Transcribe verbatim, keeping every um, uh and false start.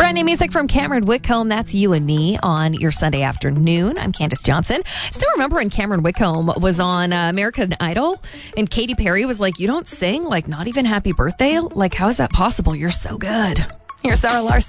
brand new music from Cameron Whitcomb. That's You and Me on your Sunday afternoon. I'm Candace Johnson. Still remember when Cameron Whitcomb was on uh, American Idol and Katy Perry was like, you don't sing? Like, not even Happy Birthday? Like, how is that possible? You're so good. Here's Sarah Larson.